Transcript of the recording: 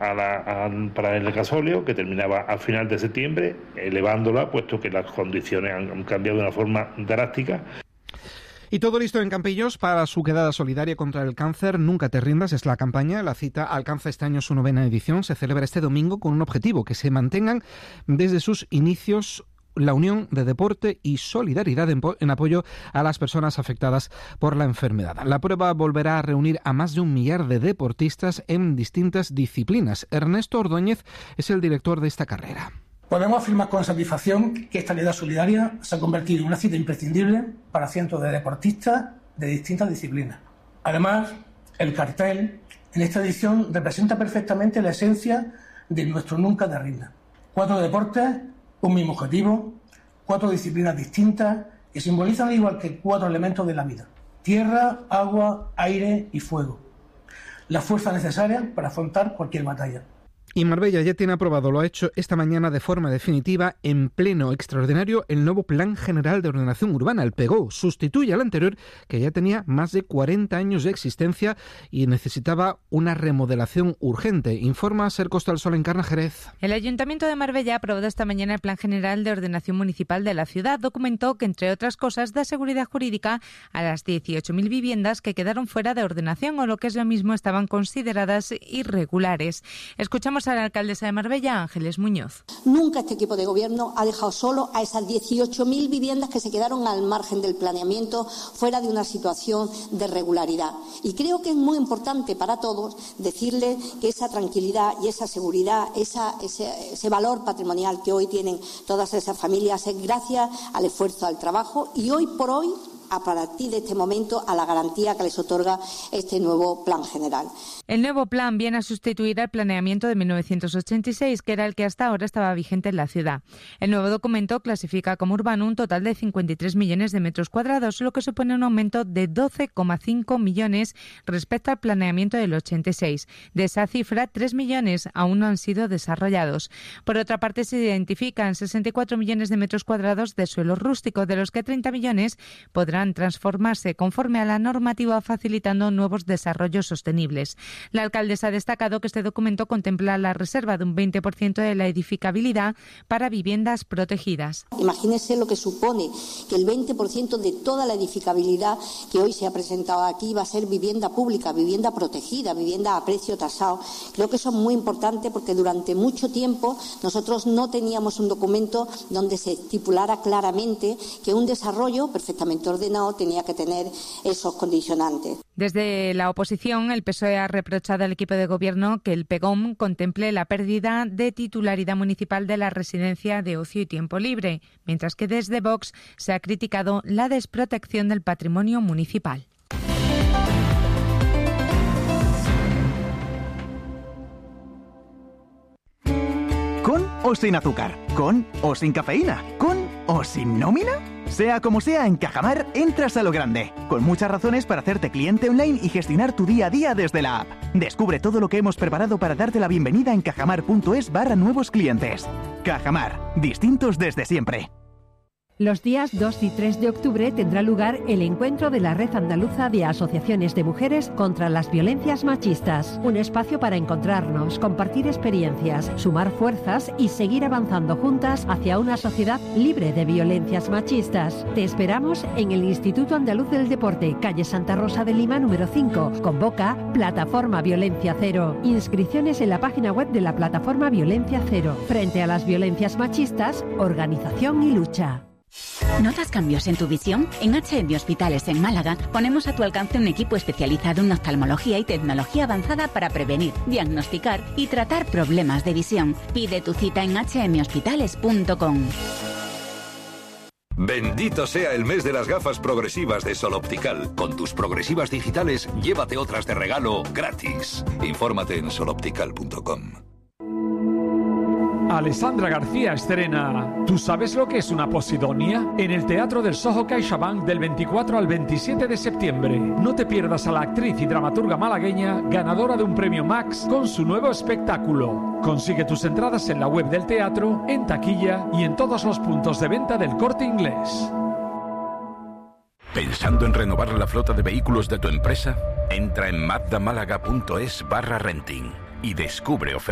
para el gasóleo, que terminaba a final de septiembre, elevándola, puesto que las condiciones han cambiado de una forma drástica. Y todo listo en Campillos para su quedada solidaria contra el cáncer. Nunca te rindas es la campaña. La cita alcanza este año su 9ª edición. Se celebra este domingo con un objetivo: que se mantengan desde sus inicios la unión de deporte y solidaridad en apoyo a las personas afectadas por la enfermedad. La prueba volverá a reunir a más de 1 millar de deportistas en distintas disciplinas. Ernesto Ordóñez es el director de esta carrera. Podemos afirmar con satisfacción que esta liga solidaria se ha convertido en una cita imprescindible para cientos de deportistas de distintas disciplinas. Además, el cartel en esta edición representa perfectamente la esencia de nuestro Nunca te rindas. 4 deportes, un mismo objetivo, 4 disciplinas distintas que simbolizan al igual que 4 elementos de la vida: tierra, agua, aire y fuego. La fuerza necesaria para afrontar cualquier batalla. Y Marbella ya tiene aprobado, lo ha hecho esta mañana de forma definitiva, en pleno extraordinario, el nuevo Plan General de Ordenación Urbana, el PGO. Sustituye al anterior, que ya tenía más de 40 años de existencia y necesitaba una remodelación urgente. Informa Ser Costa del Sol, Encarna Jerez. El Ayuntamiento de Marbella ha aprobado esta mañana el Plan General de Ordenación Municipal de la ciudad. Documento que, entre otras cosas, da seguridad jurídica a las 18.000 viviendas que quedaron fuera de ordenación, o lo que es lo mismo, estaban consideradas irregulares. Escuchamos a la alcaldesa de Marbella, Ángeles Muñoz. Nunca este equipo de gobierno ha dejado solo a esas 18.000 viviendas que se quedaron al margen del planeamiento, fuera de una situación de regularidad. Y creo que es muy importante para todos decirles que esa tranquilidad y esa seguridad, ese valor patrimonial que hoy tienen todas esas familias es gracias al esfuerzo, al trabajo y hoy por hoy, a partir de este momento, a la garantía que les otorga este nuevo plan general. El nuevo plan viene a sustituir al planeamiento de 1986, que era el que hasta ahora estaba vigente en la ciudad. El nuevo documento clasifica como urbano un total de 53 millones de metros cuadrados, lo que supone un aumento de 12,5 millones respecto al planeamiento del 86. De esa cifra, 3 millones aún no han sido desarrollados. Por otra parte, se identifican 64 millones de metros cuadrados de suelo rústico, de los que 30 millones podrán transformarse conforme a la normativa, facilitando nuevos desarrollos sostenibles. La alcaldesa ha destacado que este documento contempla la reserva de un 20% de la edificabilidad para viviendas protegidas. Imagínense lo que supone que el 20% de toda la edificabilidad que hoy se ha presentado aquí va a ser vivienda pública, vivienda protegida, vivienda a precio tasado. Creo que eso es muy importante porque durante mucho tiempo nosotros no teníamos un documento donde se estipulara claramente que un desarrollo perfectamente ordenado tenía que tener esos condicionantes. Desde la oposición, el PSOE ha reprochado al equipo de gobierno que el PEGOM contemple la pérdida de titularidad municipal de la residencia de ocio y tiempo libre, mientras que desde Vox se ha criticado la desprotección del patrimonio municipal. ¿Con o sin azúcar? ¿Con o sin cafeína? ¿Con o sin nómina? Sea como sea, en Cajamar entras a lo grande, con muchas razones para hacerte cliente online y gestionar tu día a día desde la app. Descubre todo lo que hemos preparado para darte la bienvenida en cajamar.es/nuevos clientes. Cajamar, distintos desde siempre. Los días 2 y 3 de octubre tendrá lugar el encuentro de la Red Andaluza de Asociaciones de Mujeres contra las Violencias Machistas. Un espacio para encontrarnos, compartir experiencias, sumar fuerzas y seguir avanzando juntas hacia una sociedad libre de violencias machistas. Te esperamos en el Instituto Andaluz del Deporte, calle Santa Rosa de Lima, número 5. Convoca Plataforma Violencia Cero. Inscripciones en la página web de la Plataforma Violencia Cero. Frente a las violencias machistas, organización y lucha. ¿Notas cambios en tu visión? En HM Hospitales en Málaga ponemos a tu alcance un equipo especializado en oftalmología y tecnología avanzada para prevenir, diagnosticar y tratar problemas de visión. Pide tu cita en hmhospitales.com. Bendito sea el mes de las gafas progresivas de Sol Optical. Con tus progresivas digitales, llévate otras de regalo gratis. Infórmate en soloptical.com. Alessandra García estrena ¿Tú sabes lo que es una posidonia? En el Teatro del Soho CaixaBank del 24 al 27 de septiembre. No te pierdas a la actriz y dramaturga malagueña ganadora de un premio Max con su nuevo espectáculo. Consigue tus entradas en la web del teatro, en taquilla y en todos los puntos de venta del Corte Inglés. ¿Pensando en renovar la flota de vehículos de tu empresa? Entra en mazdamalaga.es/renting y descubre ofertas.